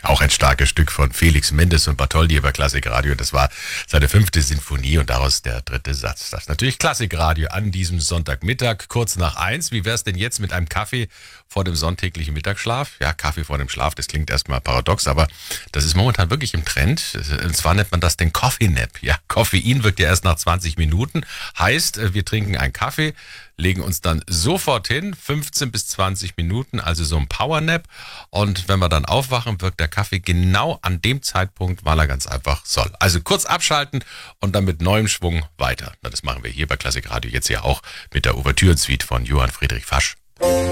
Auch ein starkes Stück von Felix Mendes und Bartholdy über Klassikradio. Das war seine 5. Sinfonie und daraus der 3. Satz. Das ist natürlich Klassikradio an diesem Sonntagmittag, kurz nach 1. Wie wär's denn jetzt mit einem Kaffee vor dem sonntäglichen Mittagsschlaf? Ja, Kaffee vor dem Schlaf, das klingt erstmal paradox, aber das ist momentan wirklich im Trend. Und zwar nennt man das den Coffee Nap. Ja, Koffein wirkt ja erst nach 20 Minuten. Heißt, wir trinken einen Kaffee, legen uns dann sofort hin, 15 bis 20 Minuten, also so ein Powernap. Und wenn wir dann aufwachen, wirkt der Kaffee genau an dem Zeitpunkt, weil er ganz einfach soll. Also kurz abschalten und dann mit neuem Schwung weiter. Das machen wir hier bei Klassikradio jetzt ja auch mit der Ouvertüre-Suite von Johann Friedrich Fasch.